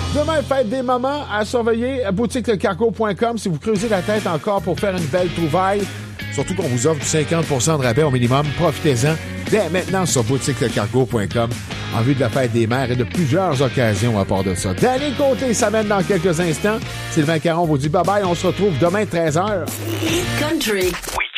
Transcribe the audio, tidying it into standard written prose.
Demain, fête des mamans à surveiller. Boutiquelecargo.com si vous creusez la tête encore pour faire une belle trouvaille. Surtout qu'on vous offre du 50% de rabais au minimum. Profitez-en dès maintenant sur boutiquelecargo.com en vue de la fête des mères et de plusieurs occasions à part de ça. Danny Côté s'amène dans quelques instants. Sylvain Caron vous dit bye-bye. On se retrouve demain 13h. Country. Oui.